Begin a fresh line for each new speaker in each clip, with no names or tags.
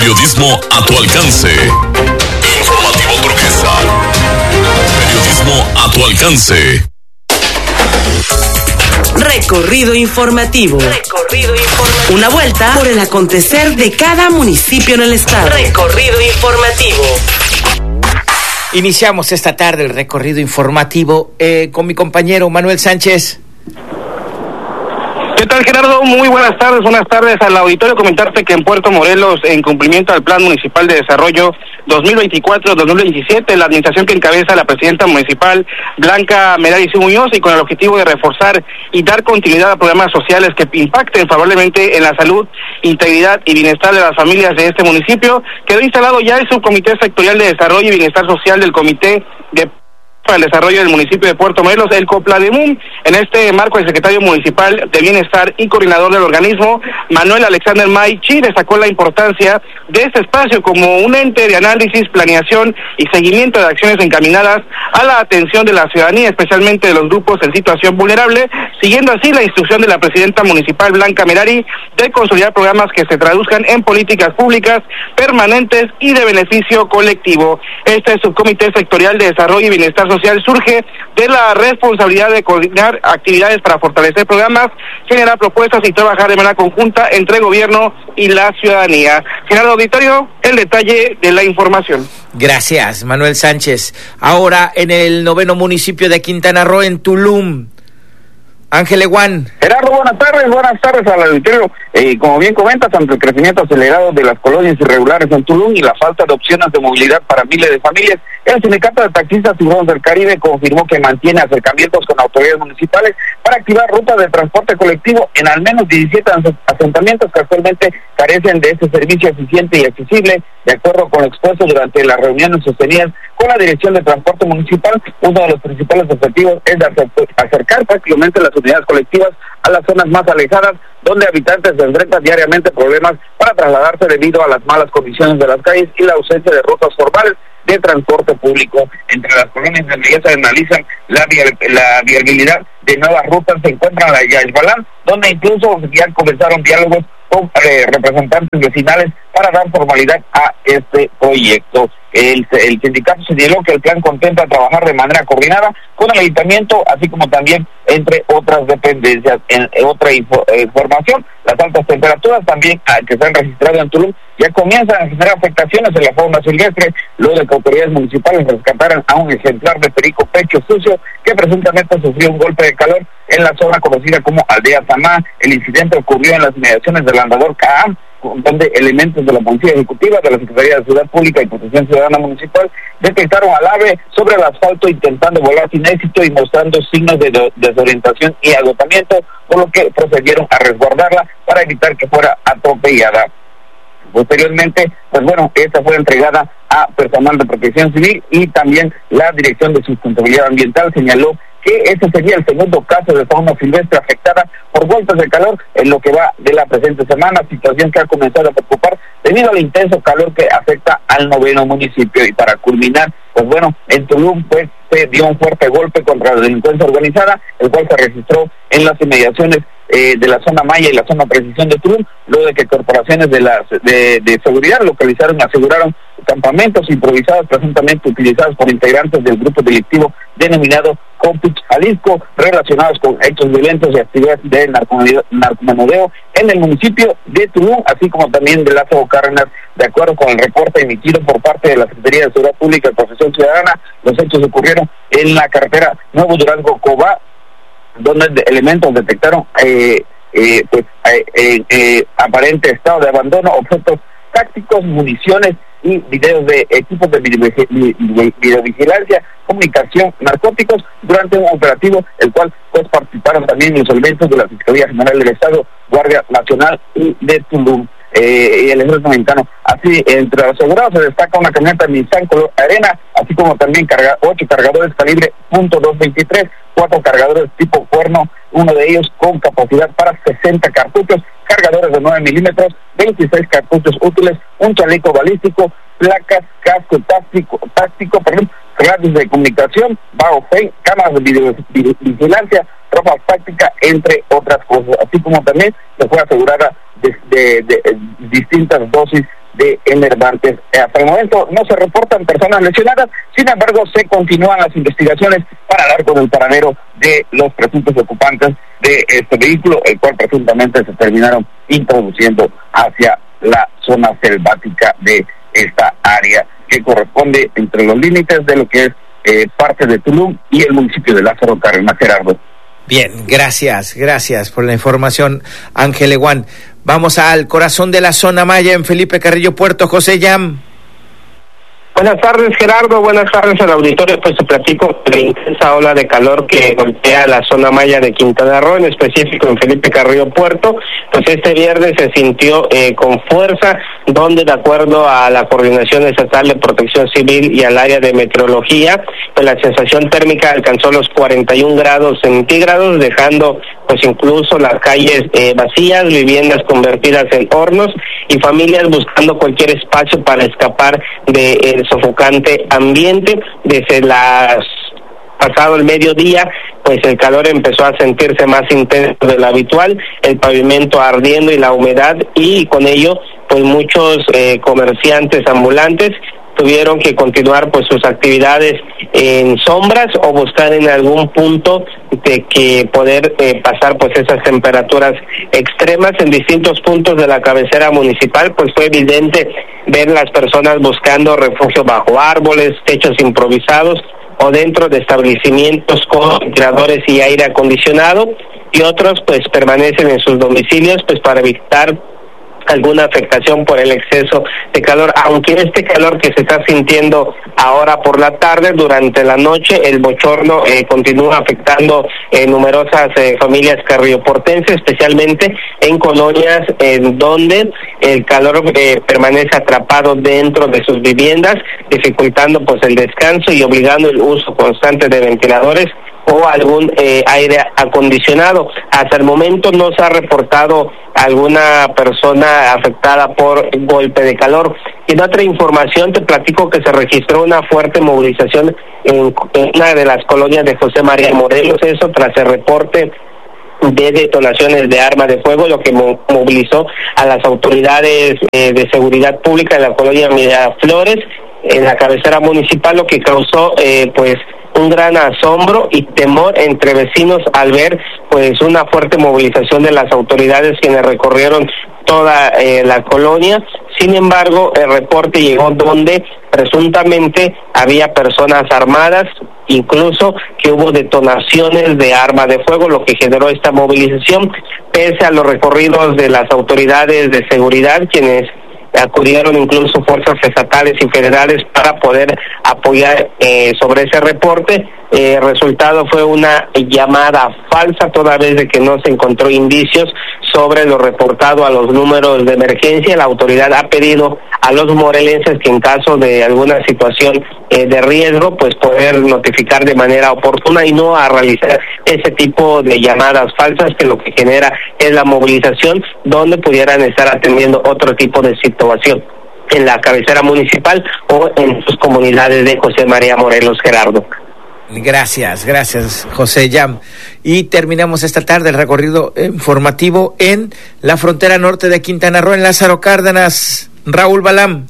Periodismo a tu alcance. Informativo Turquesa. Periodismo a tu alcance.
Recorrido informativo. Una vuelta por el acontecer de cada municipio en el estado. Recorrido informativo.
Iniciamos esta tarde el recorrido informativo con mi compañero Manuel Sánchez.
¿Qué tal, Gerardo? Muy buenas tardes al auditorio. Comentarte que en Puerto Morelos, en cumplimiento al Plan Municipal de Desarrollo 2024-2027, la administración que encabeza la presidenta municipal Blanca Merari Muñoz, y con el objetivo de reforzar y dar continuidad a programas sociales que impacten favorablemente en la salud, integridad y bienestar de las familias de este municipio, quedó instalado ya el Subcomité Sectorial de Desarrollo y Bienestar Social del Comité para el Desarrollo del municipio de Puerto Morelos, el COPLADEMUM. En este marco, el secretario municipal de Bienestar y coordinador del organismo, Manuel Alexander Maichi, destacó la importancia de este espacio como un ente de análisis, planeación y seguimiento de acciones encaminadas a la atención de la ciudadanía, especialmente de los grupos en situación vulnerable, siguiendo así la instrucción de la presidenta municipal Blanca Merari de consolidar programas que se traduzcan en políticas públicas permanentes y de beneficio colectivo. Este Subcomité Sectorial de Desarrollo y Bienestar Social surge de la responsabilidad de coordinar actividades para fortalecer programas, generar propuestas y trabajar de manera conjunta entre gobierno y la ciudadanía. Gerardo Auditorio, el detalle de la información.
Gracias, Manuel Sánchez. Ahora en el 9º municipio de Quintana Roo, en Tulum. Ángel Eguán.
Gerardo, buenas tardes al auditorio. Como bien comentas, ante el crecimiento acelerado de las colonias irregulares en Tulum y la falta de opciones de movilidad para miles de familias, el sindicato de taxistas Tiburones del Caribe confirmó que mantiene acercamientos con autoridades municipales para activar rutas de transporte colectivo en al menos 17 asentamientos que actualmente carecen de este servicio eficiente y accesible. De acuerdo con lo expuesto durante las reuniones sostenidas con la Dirección de Transporte Municipal, uno de los principales objetivos es acercar prácticamente las unidades colectivas a las zonas más alejadas, donde habitantes se enfrentan diariamente problemas para trasladarse debido a las malas condiciones de las calles y la ausencia de rutas formales de transporte público. Entre las colonias de belleza analizan la viabilidad de nuevas rutas. Se encuentran la Yaxbalán, donde incluso ya comenzaron diálogos con representantes vecinales para dar formalidad a este proyecto. El sindicato señaló que el plan contempla trabajar de manera coordinada con el ayuntamiento, así como también entre otras dependencias. En otra información, las altas temperaturas también que se han registrado en Tulum ya comienzan a generar afectaciones en la fauna silvestre, luego de que autoridades municipales rescataran a un ejemplar de perico pecho sucio que presuntamente sufrió un golpe de calor en la zona conocida como Aldea Samá. El incidente ocurrió en las inmediaciones del andador Caam, donde elementos de la Policía Ejecutiva, de la Secretaría de Seguridad Pública y Protección Ciudadana Municipal detectaron al ave sobre el asfalto intentando volar sin éxito y mostrando signos de desorientación y agotamiento, por lo que procedieron a resguardarla para evitar que fuera atropellada. Posteriormente, esta fue entregada a personal de protección civil, y también la Dirección de Sustentabilidad Ambiental señaló que este sería el segundo caso de fauna silvestre afectada por golpes de calor en lo que va de la presente semana, situación que ha comenzado a preocupar debido al intenso calor que afecta al 9º municipio. Y para culminar, en Tulum se dio un fuerte golpe contra la delincuencia organizada, el cual se registró en las inmediaciones de la zona Maya y la zona Precisión de Tulum, luego de que corporaciones de seguridad localizaron y aseguraron campamentos improvisados presuntamente utilizados por integrantes del grupo delictivo denominado Compich Jalisco, relacionados con hechos violentos y actividades de narcomenudeo en el municipio de Tulum, así como también de Lázaro Cárdenas. De acuerdo con el reporte emitido por parte de la Secretaría de Seguridad Pública y Protección Ciudadana, los hechos ocurrieron en la carretera Nuevo Durango-Cobá, donde elementos detectaron aparente estado de abandono, objetos tácticos, municiones y videos de equipos de videovigilancia, comunicación, narcóticos, durante un operativo, el cual participaron también los elementos de la Fiscalía General del Estado, Guardia Nacional y de Tulum. Y el ejército mexicano. Así, entre los asegurados se destaca una camioneta Nissan color arena, así como también 8 cargadores calibre .223, 4 cargadores tipo cuerno, uno de ellos con capacidad para 60 cartuchos, cargadores de 9 milímetros, 26 cartuchos útiles, un chaleco balístico, placas, casco táctico, radios de comunicación, bajo fe, cámaras de vigilancia, ropa táctica, entre otras cosas, así como también se fue asegurada de distintas dosis de enervantes. Hasta el momento no se reportan personas lesionadas, sin embargo se continúan las investigaciones para dar con el paradero de los presuntos ocupantes de este vehículo, el cual presuntamente se terminaron introduciendo hacia la zona selvática de esta área que corresponde entre los límites de lo que es parte de Tulum y el municipio de Lázaro Cárdenas. Gerardo.
Bien, gracias por la información, Ángel Eguán. Vamos al corazón de la zona maya en Felipe Carrillo Puerto, José Yam.
Buenas tardes, Gerardo. Buenas tardes al auditorio. Pues te platico de la intensa ola de calor que golpea la zona maya de Quintana Roo, en específico en Felipe Carrillo Puerto. Pues este viernes se sintió con fuerza, donde de acuerdo a la Coordinación Estatal de Protección Civil y al área de meteorología, pues la sensación térmica alcanzó los 41 grados centígrados, dejando pues incluso las calles vacías, viviendas convertidas en hornos y familias buscando cualquier espacio para escapar del sofocante ambiente. Desde pasado el mediodía, pues el calor empezó a sentirse más intenso de lo habitual, el pavimento ardiendo y la humedad, y con ello pues muchos comerciantes ambulantes tuvieron que continuar pues sus actividades en sombras o buscar en algún punto de que poder pasar pues esas temperaturas extremas. En distintos puntos de la cabecera municipal pues fue evidente ver las personas buscando refugio bajo árboles, techos improvisados o dentro de establecimientos con ventiladores y aire acondicionado, y otros pues permanecen en sus domicilios pues para evitar alguna afectación por el exceso de calor, aunque este calor que se está sintiendo ahora por la tarde, durante la noche el bochorno continúa afectando numerosas familias carrioportenses, especialmente en colonias donde el calor permanece atrapado dentro de sus viviendas, dificultando pues el descanso y obligando el uso constante de ventiladores o algún aire acondicionado. Hasta el momento no se ha reportado alguna persona afectada por golpe de calor. Y en otra información te platico que se registró una fuerte movilización en una de las colonias de José María Morelos, eso tras el reporte de detonaciones de armas de fuego, lo que movilizó a las autoridades de seguridad pública en la colonia Miraflores, en la cabecera municipal, lo que causó pues un gran asombro y temor entre vecinos al ver pues una fuerte movilización de las autoridades, quienes recorrieron toda la colonia. Sin embargo, el reporte llegó donde presuntamente había personas armadas, incluso que hubo detonaciones de arma de fuego, lo que generó esta movilización, pese a los recorridos de las autoridades de seguridad, quienes acudieron incluso fuerzas estatales y federales para poder apoyar sobre ese reporte. El resultado fue una llamada falsa, toda vez de que no se encontró indicios sobre lo reportado a los números de emergencia. La autoridad ha pedido a los morelenses que en caso de alguna situación de riesgo, pues poder notificar de manera oportuna y no a realizar ese tipo de llamadas falsas, que lo que genera es la movilización, donde pudieran estar atendiendo otro tipo de situación en la cabecera municipal o en sus comunidades de José María Morelos. Gerardo.
Gracias, José Yam. Y terminamos esta tarde el recorrido informativo en la frontera norte de Quintana Roo, en Lázaro Cárdenas. Raúl Balam.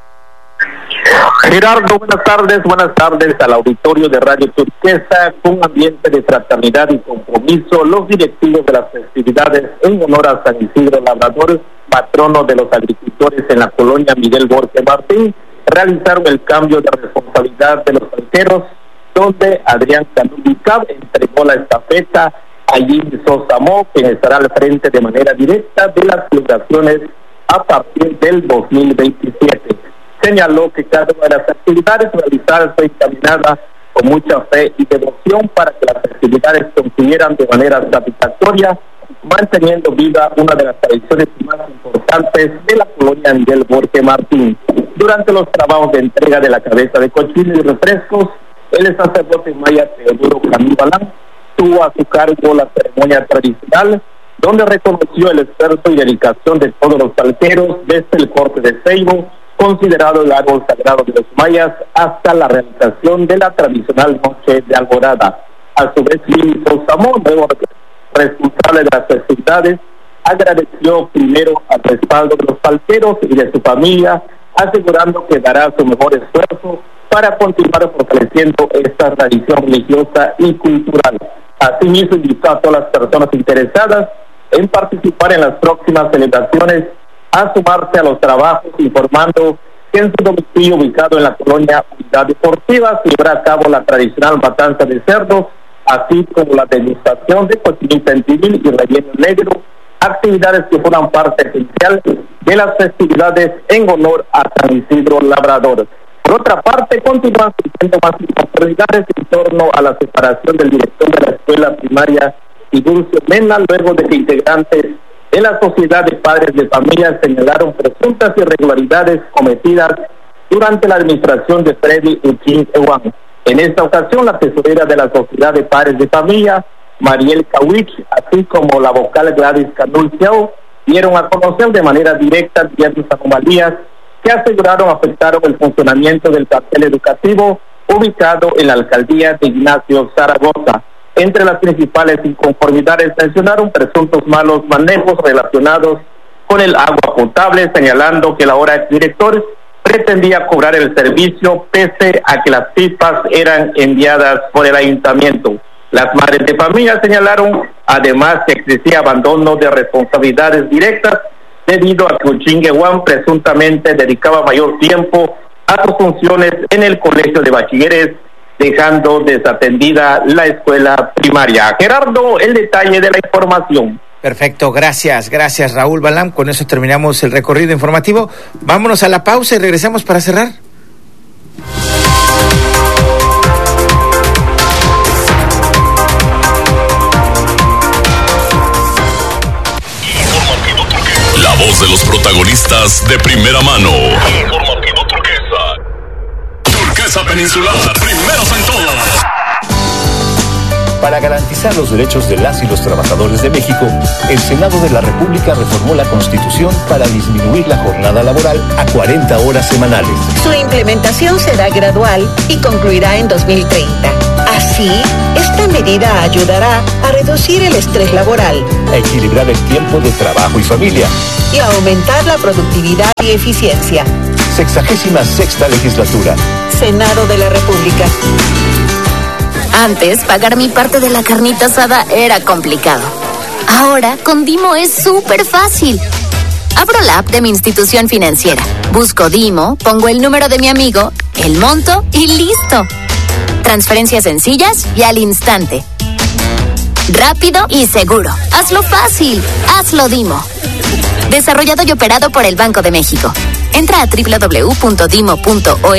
Gerardo, buenas tardes al auditorio de Radio Turquesa. Con ambiente de fraternidad y compromiso, los directivos de las festividades en honor a San Isidro Labrador, patrono de los agricultores en la colonia Miguel Borges Martín, realizaron el cambio de responsabilidad de los alqueros, donde Adrián Canubicab entregó la estafeta a Jimmy Sosa Mo, quien estará al frente de manera directa de las celebraciones a partir del 2027. Señaló que cada una de las actividades realizadas fue encaminada con mucha fe y devoción para que las festividades concluyeran de manera satisfactoria, manteniendo viva una de las tradiciones más importantes de la colonia Miguel Borges Martín. Durante los trabajos de entrega de la cabeza de cochino y refrescos, el sacerdote maya Teodoro Camilo Balán tuvo a su cargo la ceremonia tradicional, donde reconoció el esfuerzo y dedicación de todos los alqueros, desde el corte de ceibo, considerado el árbol sagrado de los mayas, hasta la realización de la tradicional noche de alborada. A su vez, Jimmy Sosamón, nuevo responsable de las festividades, agradeció primero al respaldo de los palteros y de su familia, asegurando que dará su mejor esfuerzo para continuar fortaleciendo esta tradición religiosa y cultural. Asimismo, invitó a todas las personas interesadas en participar en las próximas celebraciones a sumarse a los trabajos, informando que en su domicilio ubicado en la colonia Unidad Deportiva se llevará a cabo la tradicional matanza de cerdos, así como la degustación de cochinita en pibil y relleno negro, actividades que forman parte esencial de las festividades en honor a San Isidro Labrador. Por otra parte, continúan surgiendo más autoridades en torno a la separación del director de la escuela primaria Tiburcio Mena, luego de que integrantes de la Sociedad de Padres de Familia señalaron presuntas irregularidades cometidas durante la administración de Freddy Uchín Ewan. En esta ocasión, la tesorera de la Sociedad de Padres de Familia, Mariel Kawich, así como la vocal Gladys Canulciao, dieron a conocer de manera directa diversas anomalías que aseguraron afectaron el funcionamiento del plantel educativo ubicado en la alcaldía de Ignacio Zaragoza. Entre las principales inconformidades mencionaron presuntos malos manejos relacionados con el agua potable, señalando que el ahora exdirector pretendía cobrar el servicio pese a que las pipas eran enviadas por el ayuntamiento. Las madres de familia señalaron además que existía abandono de responsabilidades directas debido a que Uchín Ewan presuntamente dedicaba mayor tiempo a sus funciones en el colegio de bachilleres, dejando desatendida la escuela primaria. Gerardo, el detalle de la información.
Perfecto, gracias Raúl Balam. Con eso terminamos el recorrido informativo. Vámonos a la pausa y regresamos para cerrar.
La voz de los protagonistas de primera mano. Informativo Turquesa. Turquesa Peninsular, primeros en todo.
Para garantizar los derechos de las y los trabajadores de México, el Senado de la República reformó la Constitución para disminuir la jornada laboral a 40 horas semanales.
Su implementación será gradual y concluirá en 2030. Así, esta medida ayudará a reducir el estrés laboral,
a equilibrar el tiempo de trabajo y familia
y a aumentar la productividad y eficiencia.
66ª legislatura.
Senado de la República.
Antes, pagar mi parte de la carnita asada era complicado. Ahora, con Dimo es súper fácil. Abro la app de mi institución financiera, busco Dimo, pongo el número de mi amigo, el monto y listo. Transferencias sencillas y al instante. Rápido y seguro. Hazlo fácil. Hazlo Dimo. Desarrollado y operado por el Banco de México. Entra a www.dimo.org